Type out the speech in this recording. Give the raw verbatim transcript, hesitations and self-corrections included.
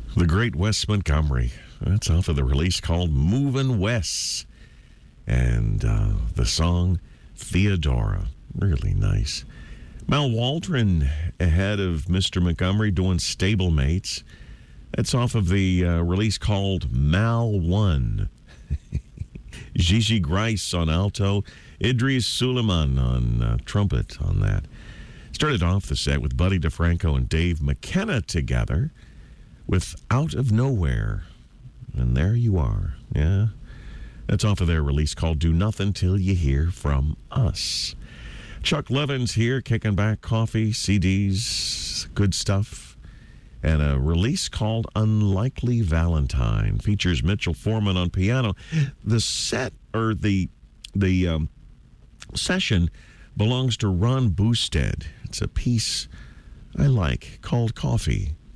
The great Wes Montgomery. That's off of the release called Movin' Wes. And uh, the song Theodora. Really nice. Mal Waldron ahead of Mister Montgomery doing Stablemates. That's off of the uh, release called Mal One. Gigi Grice on alto. Idris Suleiman on uh, trumpet on that. Started off the set with Buddy DeFranco and Dave McKenna together with Out of Nowhere. And there you are. Yeah. That's off of their release called Do Nothing Till You Hear From Us. Chuck Levin's here, kicking back coffee, C Ds, good stuff. And a release called Unlikely Valentine. Features Mitchell Foreman on piano. The set, or the, the um, session, belongs to Ron Boosted. It's a piece I like called Coffee.